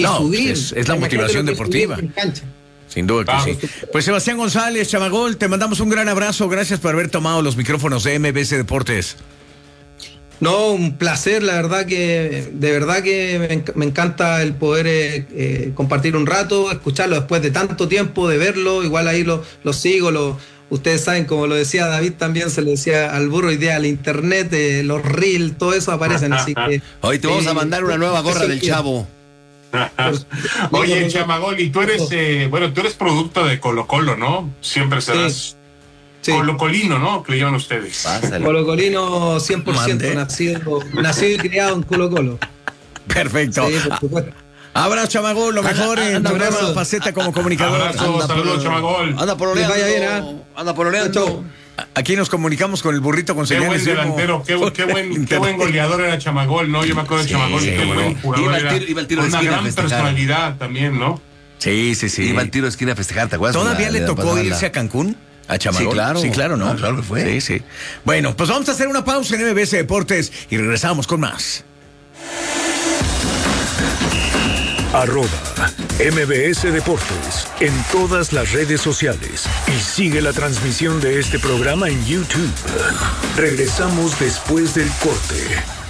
y No, subir. es la motivación deportiva. Sin duda que sí. Pues Sebastián González, Chamagol, te mandamos un gran abrazo. Gracias por haber tomado los micrófonos de MBS Deportes. No, un placer, la verdad que, de verdad que me encanta el poder compartir un rato, escucharlo después de tanto tiempo, de verlo, igual ahí lo sigo, ustedes saben, como lo decía David también, se le decía al burro hoy día, al internet, los reels, todo eso aparecen, así que... Hoy te vamos a mandar una nueva gorra del Chavo. Oye, Chamagol, y tú eres, tú eres producto de Colo-Colo, ¿no? Siempre serás... Sí. Colocolino, ¿no? Que le llaman ustedes. Pásale. Colocolino 100%, nacido y criado en Colo-Colo. Perfecto. Sí, por supuesto. Abrazo, Chamagol, lo mejor en tu nueva faceta como comunicador. Abrazo, saludos, Chamagol. Anda por oleando. Vaya bien, anda por oleando. Aquí nos comunicamos con el burrito con señales. Qué buen delantero, qué buen goleador era Chamagol, ¿no? Yo me acuerdo de Chamagol, qué buen jugador. Iba el tiro de una esquina gran personalidad también, ¿no? Sí. Iba el tiro de esquina a festejar, ¿te acuerdas? ¿Todavía le tocó irse a Cancún? ¿A Chamagol? Sí, claro, ¿no? Claro que fue. Sí. Bueno, pues vamos a hacer una pausa en MBS Deportes y regresamos con más. @MBS Deportes en todas las redes sociales y sigue la transmisión de este programa en YouTube. Regresamos después del corte.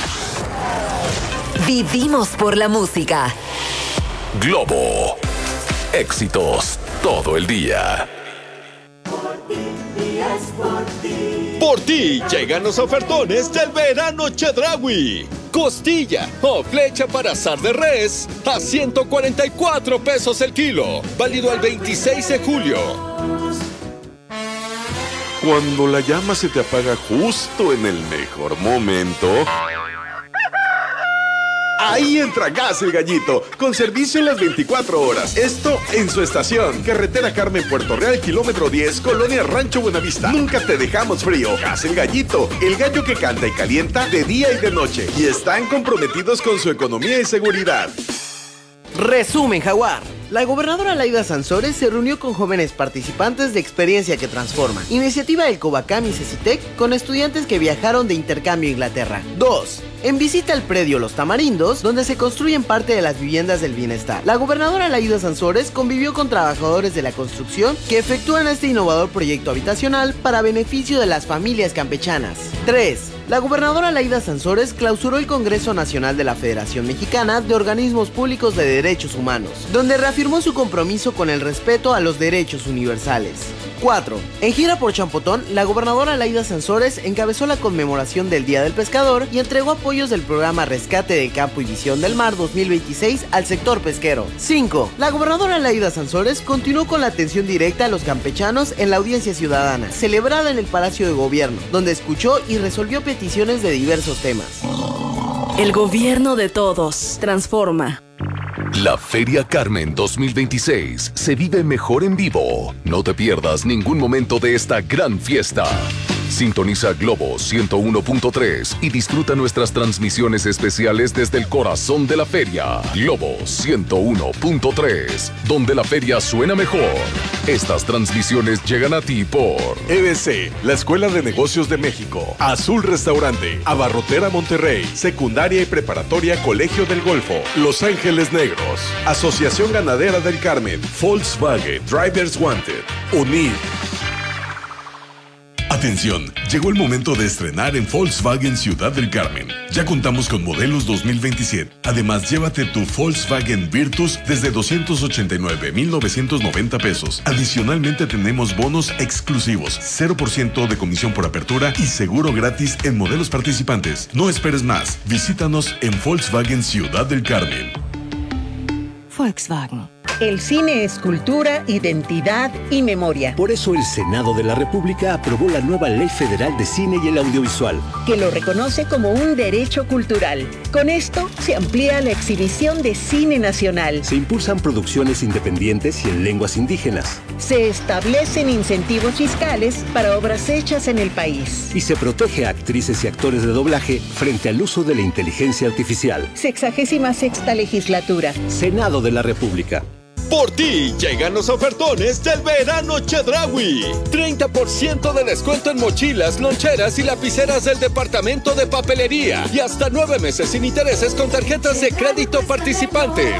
Vivimos por la música. Globo. Éxitos todo el día. Por ti llegan los ofertones del verano Chedraui. Costilla o flecha para asar de res a 144 pesos el kilo. Válido al 26 de julio. Cuando la llama se te apaga justo en el mejor momento, ahí entra Gas El Gallito, con servicio en las 24 horas. Esto en su estación. Carretera Carmen, Puerto Real, kilómetro 10, Colonia Rancho Buenavista. Nunca te dejamos frío. Gas El Gallito, el gallo que canta y calienta de día y de noche. Y están comprometidos con su economía y seguridad. Resumen, Jaguar. La gobernadora Laida Sansores se reunió con jóvenes participantes de Experiencia que Transforma, iniciativa del Covacam y Cecitec, con estudiantes que viajaron de intercambio a Inglaterra. 2. En visita al predio Los Tamarindos, donde se construyen parte de las viviendas del bienestar. La gobernadora Laida Sansores convivió con trabajadores de la construcción que efectúan este innovador proyecto habitacional para beneficio de las familias campechanas. 3. La gobernadora Laida Sansores clausuró el Congreso Nacional de la Federación Mexicana de Organismos Públicos de Derechos Humanos, donde reafirmó su compromiso con el respeto a los derechos universales. 4. En gira por Champotón, la gobernadora Laida Sansores encabezó la conmemoración del Día del Pescador y entregó apoyos del programa Rescate de Campo y Visión del Mar 2026 al sector pesquero. 5. La gobernadora Laida Sansores continuó con la atención directa a los campechanos en la audiencia ciudadana, celebrada en el Palacio de Gobierno, donde escuchó y resolvió peticiones de diversos temas. El gobierno de todos. Transforma. La Feria Carmen 2026 se vive mejor en vivo. No te pierdas ningún momento de esta gran fiesta. Sintoniza Globo 101.3 y disfruta nuestras transmisiones especiales desde el corazón de la feria. Globo 101.3, donde la feria suena mejor. Estas transmisiones llegan a ti por EBC, la Escuela de Negocios de México, Azul Restaurante, Abarrotera Monterrey, Secundaria y Preparatoria Colegio del Golfo, Los Ángeles Negros, Asociación Ganadera del Carmen, Volkswagen, Drivers Wanted, UNID. Atención, llegó el momento de estrenar en Volkswagen Ciudad del Carmen. Ya contamos con modelos 2027. Además, llévate tu Volkswagen Virtus desde 289,990 pesos. Adicionalmente, tenemos bonos exclusivos, 0% de comisión por apertura y seguro gratis en modelos participantes. No esperes más. Visítanos en Volkswagen Ciudad del Carmen. Volkswagen. El cine es cultura, identidad y memoria. Por eso el Senado de la República aprobó la nueva Ley Federal de Cine y el Audiovisual, que lo reconoce como un derecho cultural. Con esto se amplía la exhibición de cine nacional. Se impulsan producciones independientes y en lenguas indígenas. Se establecen incentivos fiscales para obras hechas en el país. Y se protege a actrices y actores de doblaje frente al uso de la inteligencia artificial. 66ª legislatura. Senado de la República. Por ti llegan los ofertones del verano Chedraui. 30% de descuento en mochilas, loncheras y lapiceras del departamento de papelería. Y hasta 9 meses sin intereses con tarjetas de crédito participantes.